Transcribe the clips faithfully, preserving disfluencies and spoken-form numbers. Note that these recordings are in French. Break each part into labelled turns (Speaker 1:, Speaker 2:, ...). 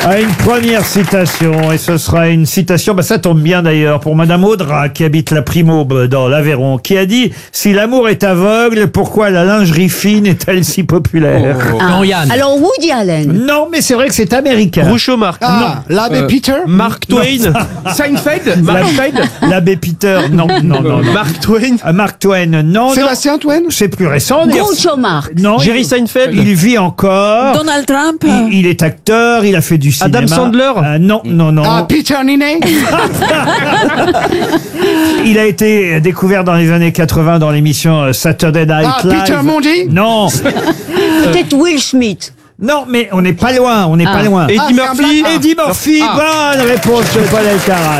Speaker 1: À une première citation, et ce sera une citation, bah ça tombe bien d'ailleurs, pour Madame Audra, qui habite la Primaube dans l'Aveyron, qui a dit « Si l'amour est aveugle, pourquoi la lingerie fine est-elle si populaire
Speaker 2: Oh. Ah.
Speaker 3: Yann.
Speaker 2: Alors Woody Allen. »
Speaker 1: Non, mais c'est vrai que c'est américain.
Speaker 4: Groucho Marx.
Speaker 5: Ah, l'abbé
Speaker 4: Euh,
Speaker 5: Peter.
Speaker 4: Mark Twain.
Speaker 5: Seinfeld.
Speaker 4: Mark Twain.
Speaker 1: L'abbé Peter, non, non, non. non.
Speaker 4: Mark Twain.
Speaker 1: Euh, Mark Twain, non, non.
Speaker 5: Sébastien Twain.
Speaker 1: C'est plus récent. d'ailleurs.
Speaker 2: Groucho Marx.
Speaker 1: Non,
Speaker 4: Jerry
Speaker 1: il-
Speaker 4: Seinfeld.
Speaker 1: Il vit encore.
Speaker 3: Donald Trump.
Speaker 1: Il, il est acteur, il a fait du cinéma.
Speaker 4: Adam Sandler.
Speaker 1: Euh, Non, non, non.
Speaker 5: Ah, Peter Ninet.
Speaker 1: Il a été découvert dans les années quatre-vingts dans l'émission euh, Saturday Night
Speaker 5: Ah,
Speaker 1: Live.
Speaker 5: Peter Mondi.
Speaker 1: Non,
Speaker 2: Peut-être Will Smith.
Speaker 1: non, mais on n'est pas loin, on n'est
Speaker 2: Ah.
Speaker 1: pas loin.
Speaker 4: Eddie
Speaker 5: Ah, c'est un
Speaker 4: Murphy.
Speaker 5: black-
Speaker 1: Eddie Murphy,
Speaker 4: Ah.
Speaker 1: bonne réponse de Paul Elkarat.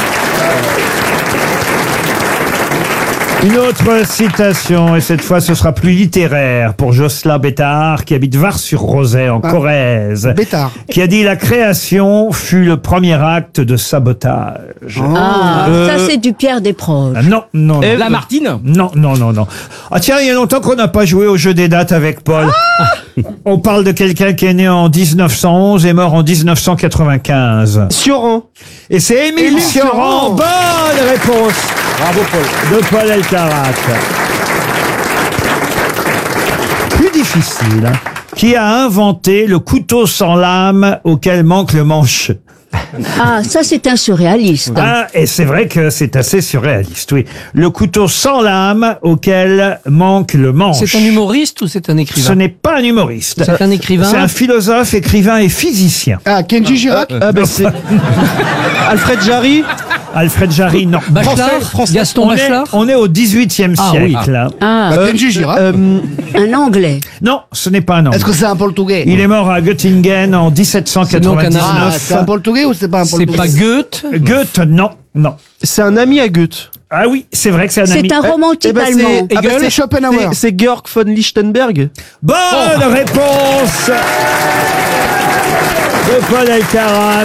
Speaker 1: Une autre citation, et cette fois ce sera plus littéraire, pour Jocelyn Bétard, qui habite Var-sur-Rosay en
Speaker 5: Ah.
Speaker 1: Corrèze,
Speaker 5: Bétard.
Speaker 1: qui a dit « La création fut le premier acte de sabotage
Speaker 2: Ah,
Speaker 4: Euh,
Speaker 2: ça c'est du Pierre Desproges.
Speaker 1: Ah, Non, non, non.
Speaker 4: Ève.
Speaker 3: Lamartine.
Speaker 1: Non, non, non, non. Ah tiens, il y a longtemps qu'on n'a pas joué au jeu des dates avec Paul. On parle de quelqu'un qui est né en dix-neuf cent onze et mort en dix-neuf cent quatre-vingt-quinze.
Speaker 4: Sioran.
Speaker 1: Et c'est Émile
Speaker 5: Émile
Speaker 1: Sioran.
Speaker 5: Sioran.
Speaker 1: Bonne réponse
Speaker 5: Bravo Paul.
Speaker 1: de Paul Elkarat. Plus difficile. hein. Qui a inventé le couteau sans lame auquel manque le manche?
Speaker 2: Ah, ça c'est un surréaliste.
Speaker 1: Ah, et c'est vrai que c'est assez surréaliste, oui. Le couteau sans lame auquel manque le manche.
Speaker 3: C'est un humoriste ou c'est un
Speaker 1: Ce
Speaker 3: écrivain?
Speaker 1: n'est pas un humoriste.
Speaker 3: C'est un écrivain.
Speaker 1: C'est un philosophe, écrivain et physicien.
Speaker 5: Ah, Kenji Girac.
Speaker 4: Ah, ben c'est. Alfred Jarry.
Speaker 1: Alfred Jarry, non.
Speaker 3: Bachelard.
Speaker 5: Français, Français.
Speaker 3: Gaston
Speaker 1: On est,
Speaker 3: Bachelard.
Speaker 1: on est au dix-huitième
Speaker 3: Ah, oui.
Speaker 1: siècle. hein.
Speaker 2: Ah,
Speaker 5: Bah, Kenji Girac.
Speaker 4: Euh,
Speaker 2: un Anglais.
Speaker 1: Non, ce n'est pas un
Speaker 5: Est-ce
Speaker 1: anglais.
Speaker 5: que c'est un portugais?
Speaker 1: Il est mort à Göttingen en dix-sept cent
Speaker 5: Ah,
Speaker 1: quatre-vingt-dix-neuf.
Speaker 5: c'est un portugais ou c'est pas un
Speaker 3: C'est
Speaker 5: portugais?
Speaker 3: pas Goethe.
Speaker 1: Goethe, non, non.
Speaker 4: c'est un ami à Goethe.
Speaker 1: Ah oui, c'est vrai que c'est un ami.
Speaker 2: C'est un romantique
Speaker 4: Eh ben,
Speaker 2: allemand.
Speaker 4: c'est-
Speaker 5: Ah, bah,
Speaker 4: Hegel.
Speaker 5: c'est Schopenhauer.
Speaker 4: C'est- C'est Georg von Lichtenberg.
Speaker 1: Bonne réponse de Paul Elkarat.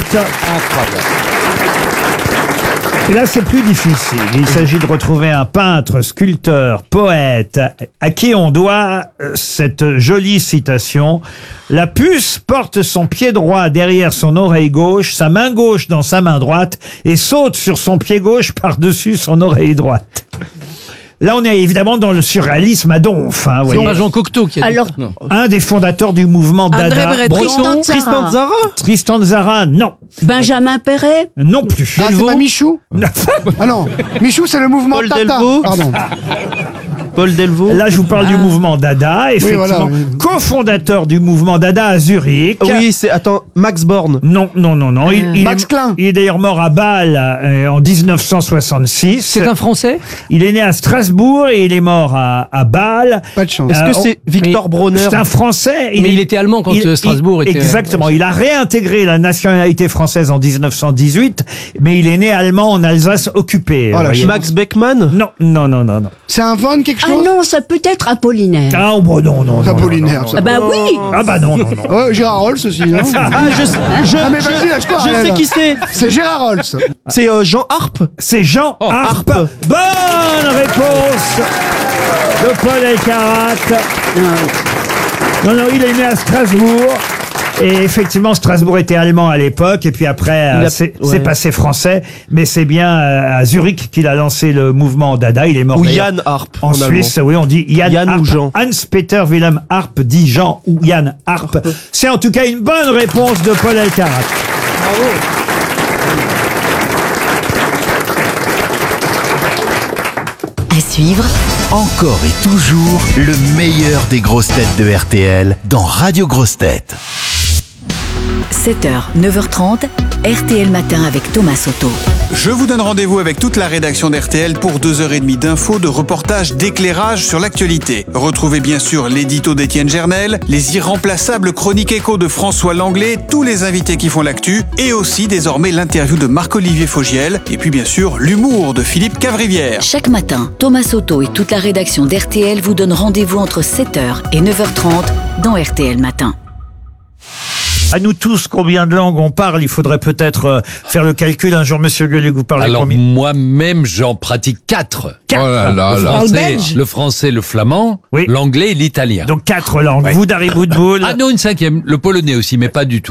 Speaker 1: Et là, c'est plus difficile. Il s'agit de retrouver un peintre, sculpteur, poète, à qui on doit euh, cette jolie citation. La puce porte son pied droit derrière son oreille gauche, sa main gauche dans sa main droite, et saute sur son pied gauche par-dessus son oreille droite. Là, on est évidemment dans le surréalisme à donf. Hein, vous
Speaker 3: C'est
Speaker 1: voyez.
Speaker 3: pas Jean Cocteau qui a dit.
Speaker 2: Alors,
Speaker 1: Un des fondateurs du mouvement
Speaker 3: André
Speaker 1: Dada.
Speaker 3: Breton.
Speaker 2: Tristan
Speaker 4: Tristan
Speaker 2: Tzara,
Speaker 4: Tzara.
Speaker 1: Tristan Tzara, non.
Speaker 2: Benjamin Perret.
Speaker 1: Non plus.
Speaker 5: Ah, c'est pas Michou?
Speaker 1: Non.
Speaker 5: Ah non. Michou, c'est le mouvement
Speaker 4: Paul
Speaker 5: Tata.
Speaker 4: Delvaux.
Speaker 5: Pardon.
Speaker 4: Paul Delvaux.
Speaker 1: Là, je vous parle du mouvement Dada, effectivement.
Speaker 5: voilà, oui.
Speaker 1: Cofondateur du mouvement Dada à Zurich.
Speaker 4: Oui, c'est. Attends, Max Born.
Speaker 1: Non, non, non, non. Il, il
Speaker 5: Max
Speaker 1: est,
Speaker 5: Klein.
Speaker 1: il est d'ailleurs mort à Bâle euh, en dix-neuf cent soixante-six.
Speaker 3: C'est un Français.
Speaker 1: Il est né à Strasbourg et il est mort à, à Bâle.
Speaker 5: Pas de chance.
Speaker 4: Est-ce
Speaker 1: Euh,
Speaker 4: que c'est
Speaker 1: on-
Speaker 4: Victor Bronner?
Speaker 1: C'est un Français.
Speaker 3: Mais il était allemand quand, euh, Strasbourg
Speaker 1: il-
Speaker 3: était-
Speaker 1: Exactement. Il a réintégré la nationalité française en dix-neuf cent dix-huit, mais il est né allemand en Alsace occupée.
Speaker 5: Oh, la
Speaker 1: vous voyez.
Speaker 4: Max Beckmann.
Speaker 1: Non, non, non, non, non.
Speaker 5: C'est un Von quelque
Speaker 2: Ah
Speaker 5: chose?
Speaker 2: non, ça peut être Apollinaire.
Speaker 1: Ah, oh, bon, non, non, non.
Speaker 5: Apollinaire,
Speaker 1: non, non,
Speaker 5: ça.
Speaker 2: Ah bah oui.
Speaker 1: non. Ah bah non, non, non.
Speaker 5: Ouais, Gérard Rolls aussi, non?
Speaker 4: Ah, je, je,
Speaker 5: Ah, mais vas-y, lâche-toi,
Speaker 4: je
Speaker 5: Alain.
Speaker 4: sais qui c'est.
Speaker 5: C'est Gérard Rolls.
Speaker 4: C'est euh, Jean Harpe.
Speaker 1: C'est Jean Harpe.
Speaker 4: Harpe.
Speaker 1: Bonne réponse de Paul Elkarat. Non, non, il est né à Strasbourg. Et effectivement, Strasbourg était allemand à l'époque, et puis après,
Speaker 4: Il
Speaker 1: euh,
Speaker 4: a-
Speaker 1: c'est
Speaker 4: ouais.
Speaker 1: c'est passé français. Mais c'est bien euh, à Zurich qu'il a lancé le mouvement Dada. Il est mort
Speaker 4: Ou
Speaker 1: d'ailleurs
Speaker 4: Yann Harpe.
Speaker 1: en Suisse. Oui, on dit Yann,
Speaker 4: Yann ou
Speaker 1: Harpe.
Speaker 4: Jean.
Speaker 1: Hans-Peter Wilhelm Harpe dit Jean ou Yann Harpe. C'est en tout cas une bonne réponse de Paul Elkarat.
Speaker 6: À suivre,
Speaker 7: Encore et toujours le meilleur des grosses têtes de R T L dans Radio Grosses Têtes.
Speaker 6: sept heures, neuf heures trente, R T L Matin avec Thomas Soto.
Speaker 8: Je vous donne rendez-vous avec toute la rédaction d'R T L pour deux heures trente d'infos, de reportages, d'éclairage sur l'actualité. Retrouvez bien sûr l'édito d'Étienne Gernel, les irremplaçables chroniques écho de François Langlais, tous les invités qui font l'actu, et aussi désormais l'interview de Marc-Olivier Fogiel, et puis bien sûr l'humour de Philippe Cavrivière.
Speaker 6: Chaque matin, Thomas Soto et toute la rédaction d'R T L vous donnent rendez-vous entre sept heures et neuf heures trente dans R T L Matin.
Speaker 1: À nous tous, combien de langues on parle? Il faudrait peut-être euh, faire le calcul. Un jour, Monsieur Gueluc, vous parlez
Speaker 9: Alors
Speaker 1: combien?
Speaker 9: moi-même, j'en pratique quatre.
Speaker 1: Quatre.
Speaker 9: Oh là là
Speaker 1: Le
Speaker 9: là.
Speaker 1: français,
Speaker 9: Belge. Le français, le flamand,
Speaker 1: Oui.
Speaker 9: l'anglais et l'italien.
Speaker 1: Donc quatre langues.
Speaker 9: Ouais.
Speaker 1: Vous, Dari Boudboul.
Speaker 9: Ah non, une cinquième, le polonais aussi, mais pas du tout.